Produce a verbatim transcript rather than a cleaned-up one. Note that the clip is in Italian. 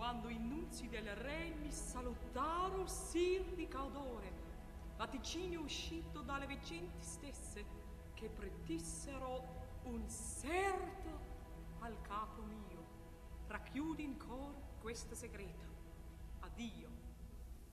quando i nunzi del re mi salutaro sì di caudore, vaticinio uscito dalle veggenti stesse, che predissero un serto al capo mio. Racchiudi in cor questo segreto. Addio.